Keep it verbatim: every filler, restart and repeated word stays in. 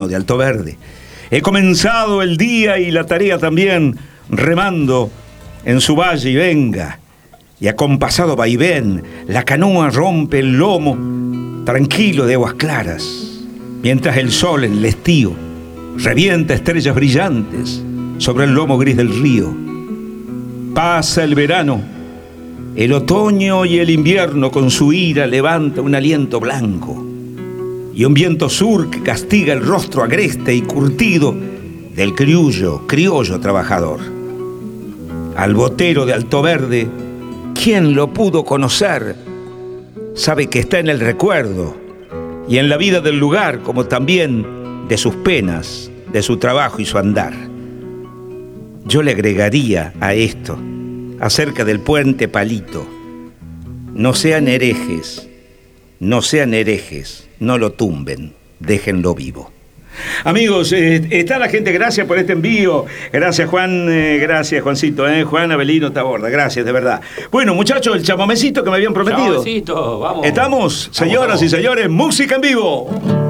de Alto Verde. He comenzado el día y la tarea también, remando en su valle y venga. Y acompasado vaivén, la canoa rompe el lomo, tranquilo de aguas claras, mientras el sol en el estío revienta estrellas brillantes sobre el lomo gris del río. Pasa el verano, el otoño y el invierno con su ira levanta un aliento blanco y un viento sur que castiga el rostro agreste y curtido del criollo, criollo trabajador. Al botero de Alto Verde, ¿quién lo pudo conocer? Sabe que está en el recuerdo y en la vida del lugar, como también de sus penas, de su trabajo y su andar. Yo le agregaría a esto, acerca del puente Palito: no sean herejes, no sean herejes, no lo tumben, déjenlo vivo. Amigos, eh, está la gente, gracias por este envío. Gracias, Juan, eh, gracias, Juancito, eh, Juan Abelino Taborda, gracias, de verdad. Bueno, muchachos, el chamamecito que me habían prometido. Chamamecito, vamos. ¿Estamos? Señoras vamos, vamos. y señores, música en vivo.